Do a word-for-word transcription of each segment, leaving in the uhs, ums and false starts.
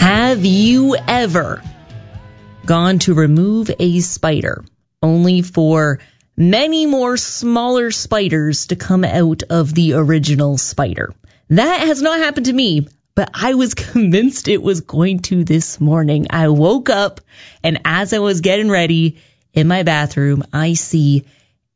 Have you ever gone to remove a spider only for many more smaller spiders to come out of the original spider? That has not happened to me, but I was convinced it was going to this morning. I woke up, and as I was getting ready in my bathroom, I see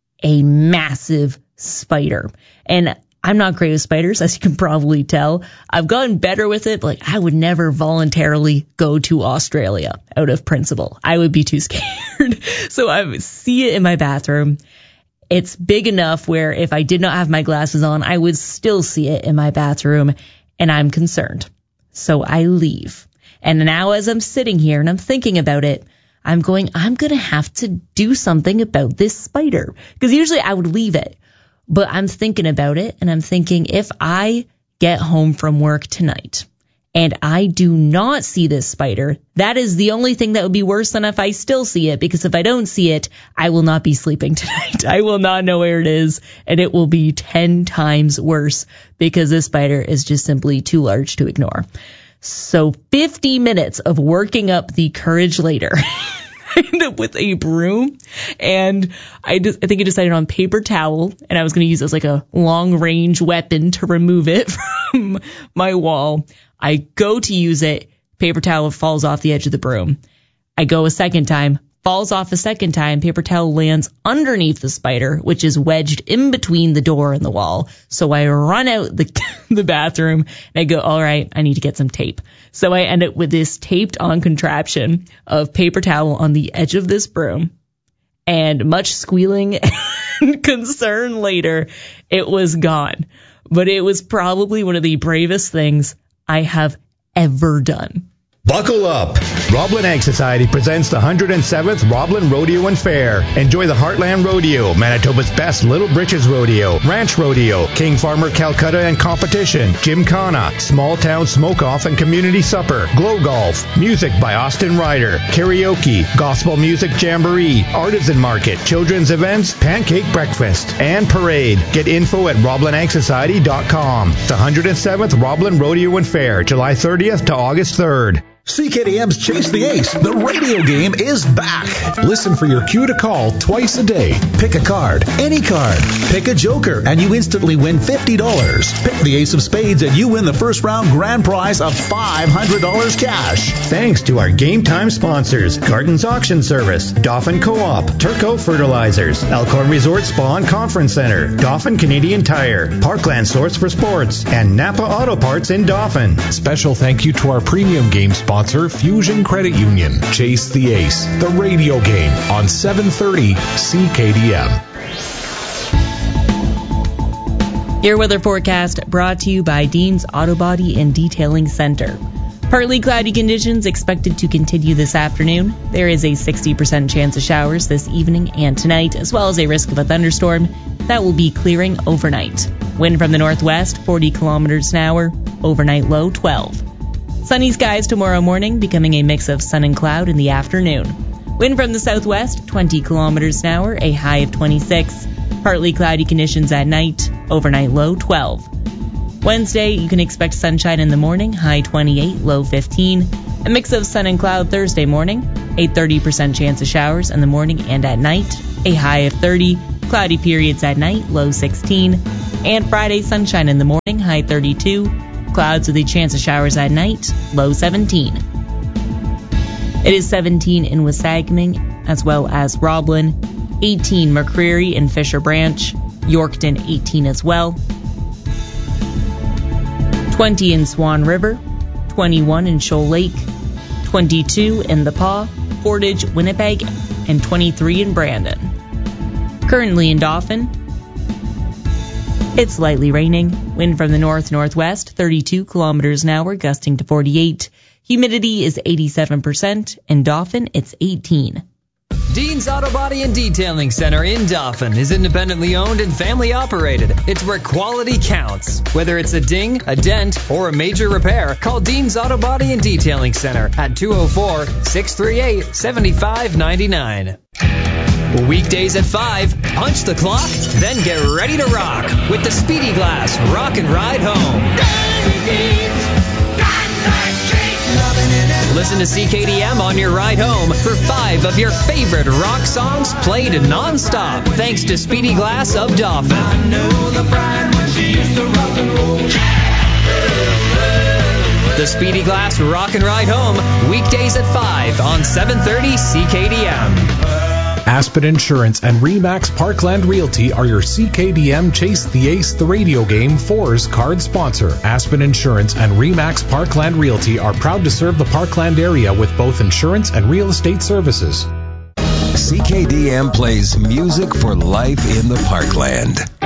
a massive spider. And I'm not great with spiders, as you can probably tell. I've gotten better with it, but like, I would never voluntarily go to Australia out of principle. I would be too scared. So I see it in my bathroom. It's big enough where if I did not have my glasses on, I would still see it in my bathroom, and I'm concerned. So I leave. And now as I'm sitting here and I'm thinking about it, I'm going, I'm going to have to do something about this spider. Because usually I would leave it. But I'm thinking about it, and I'm thinking, if I get home from work tonight and I do not see this spider, that is the only thing that would be worse than if I still see it, because if I don't see it, I will not be sleeping tonight. I will not know where it is, and it will be ten times worse because this spider is just simply too large to ignore. So fifty minutes of working up the courage later. I ended up with a broom, and I just, I think I decided on paper towel, and I was going to use it as like a long range weapon to remove it from my wall. I go to use it, paper towel falls off the edge of the broom. I go a second time, falls off a second time, paper towel lands underneath the spider, which is wedged in between the door and the wall. So I run out the, the bathroom, and I go, all right, I need to get some tape. So I end up with this taped on contraption of paper towel on the edge of this broom, and much squealing and concern later, it was gone. But it was probably one of the bravest things I have ever done. Buckle up. Roblin Ag Society presents the one hundred seventh Roblin Rodeo and Fair. Enjoy the Heartland Rodeo, Manitoba's best Little Britches Rodeo, Ranch Rodeo, King Farmer Calcutta and Competition, Gymkhana, Small Town Smoke-Off and Community Supper, Glow Golf, music by Austin Ryder, karaoke, gospel music jamboree, artisan market, children's events, pancake breakfast, and parade. Get info at roblin ag society dot com. The one hundred seventh Roblin Rodeo and Fair, July thirtieth to August third. C K D M's Chase the Ace, the radio game, is back. Listen for your cue to call twice a day. Pick a card, any card. Pick a joker, and you instantly win fifty dollars. Pick the ace of spades, and you win the first round grand prize of five hundred dollars cash. Thanks to our game time sponsors, Gardens Auction Service, Dauphin Co-op, Turco Fertilizers, Elkhorn Resort Spa and Conference Center, Dauphin Canadian Tire, Parkland Source for Sports, and Napa Auto Parts in Dauphin. Special thank you to our premium game sponsor, Fusion Credit Union. Chase the Ace, the radio game on seven thirty C K D M. Your weather forecast brought to you by Dean's Auto Body and Detailing Center. Partly cloudy conditions expected to continue this afternoon. There is a sixty percent chance of showers this evening and tonight, as well as a risk of a thunderstorm that will be clearing overnight. Wind from the northwest, forty kilometers an hour. Overnight low, twelve. Sunny skies tomorrow morning, becoming a mix of sun and cloud in the afternoon. Wind from the southwest, twenty kilometers an hour, a high of twenty-six. Partly cloudy conditions at night, overnight low, twelve. Wednesday, you can expect sunshine in the morning, high twenty-eight, low fifteen. A mix of sun and cloud Thursday morning, a thirty percent chance of showers in the morning and at night, a high of thirty. Cloudy periods at night, low sixteen. And Friday, sunshine in the morning, high thirty-two. Clouds with a chance of showers at night, low seventeen. It is seventeen in Wasagaming, as well as Roblin, eighteen McCreary and Fisher Branch, Yorkton eighteen as well, twenty in Swan River, twenty-one in Shoal Lake, twenty-two in The Paw, Portage, Winnipeg, and twenty-three in Brandon. Currently in Dauphin, it's lightly raining. Wind from the north-northwest, thirty-two kilometers an hour, gusting to forty-eight. Humidity is eighty-seven percent. In Dauphin, it's eighteen. Dean's Auto Body and Detailing Center in Dauphin is independently owned and family operated. It's where quality counts. Whether it's a ding, a dent, or a major repair, call Dean's Auto Body and Detailing Center at two oh four, six three eight, seven five nine nine. Weekdays at five, punch the clock, then get ready to rock with the Speedy Glass Rock and Ride Home. Listen to C K D M on your ride home for five of your favorite rock songs played nonstop, thanks to Speedy Glass of Dauphin. I know the bride when she used to rock and roll. The Speedy Glass Rock and Ride Home, weekdays at five on seven thirty C K D M. Aspen Insurance and Remax Parkland Realty are your C K D M Chase the Ace the Radio Game fours card sponsor. Aspen Insurance and Remax Parkland Realty are proud to serve the Parkland area with both insurance and real estate services. C K D M plays music for life in the Parkland.